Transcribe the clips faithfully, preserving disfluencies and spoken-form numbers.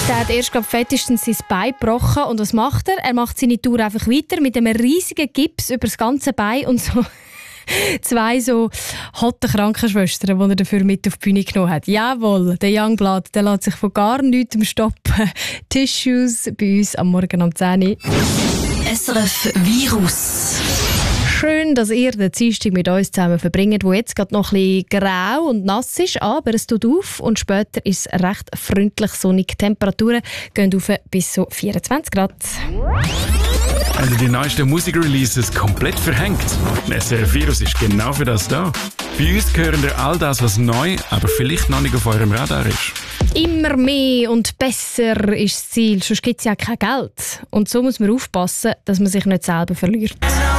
Der hat erst glaub, fettestens sein Bein gebrochen. Und was macht er? Er macht seine Tour einfach weiter mit einem riesigen Gips über das ganze Bein und so zwei so hotte Krankenschwestern, die er dafür mit auf die Bühne genommen hat. Jawohl, der Youngblood, der lässt sich von gar nichts stoppen. Tissues bei uns am Morgen um zehn Uhr. S R F Virus. Schön, dass ihr den Dienstag mit uns zusammen verbringt, wo jetzt gerade noch ein bisschen grau und nass ist, aber es tut auf und später ist es recht freundlich sonnig. Die Temperaturen gehen auf bis zu vierundzwanzig Grad. Haben Sie die neuesten Musikreleases komplett verhängt? S R F Virus ist genau für das da. Bei uns hören ihr all das, was neu, aber vielleicht noch nicht auf eurem Radar ist. Immer mehr und besser ist das Ziel, sonst gibt es ja kein Geld. Und so muss man aufpassen, dass man sich nicht selber verliert.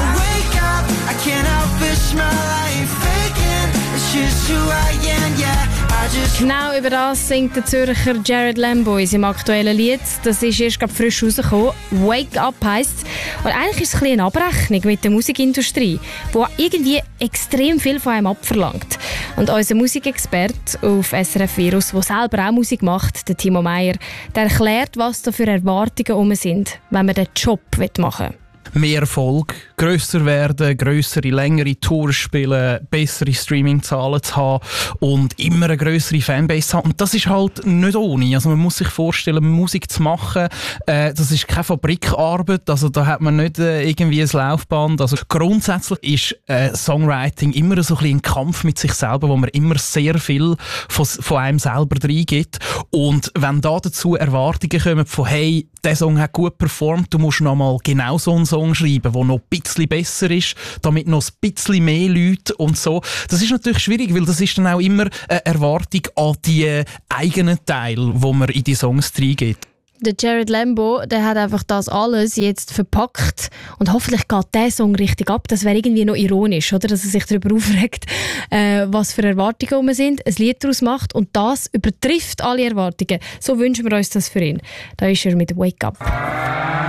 Genau über das singt der Zürcher Jared Lambo in seinem aktuellen Lied. Das ist erst gerade frisch rausgekommen. «Wake Up» heisst es. Und eigentlich ist es ein bisschen eine Abrechnung mit der Musikindustrie, die irgendwie extrem viel von einem abverlangt. Und unser Musikexperte auf S R F Virus, der selber auch Musik macht, der Timo Meyer, der erklärt, was da für Erwartungen herum sind, wenn man den Job machen will. Mehr Erfolg, grösser werden, grössere, längere Tours spielen, bessere Streaming-Zahlen zu haben und immer eine grössere Fanbase zu haben. Und das ist halt nicht ohne. Also man muss sich vorstellen, Musik zu machen, äh, das ist keine Fabrikarbeit, also da hat man nicht äh, irgendwie ein Laufband. Also grundsätzlich ist äh, Songwriting immer so ein bisschen ein Kampf mit sich selber, wo man immer sehr viel von, von einem selber reingibt. Und wenn da dazu Erwartungen kommen von «Hey, der Song hat gut performt, du musst noch mal genau so einen Song schreiben, der noch ein bisschen besser ist, damit noch ein bisschen mehr Leute und so». Das ist natürlich schwierig, weil das ist dann auch immer eine Erwartung an die eigenen Teile, die man in die Songs reingibt. Der Jared Lambo, der hat einfach das alles jetzt verpackt und hoffentlich geht der Song richtig ab. Das wäre irgendwie noch ironisch, oder? Dass er sich darüber aufregt, äh, was für Erwartungen sind, ein Lied daraus macht und das übertrifft alle Erwartungen. So wünschen wir uns das für ihn. Da ist er mit «Wake Up».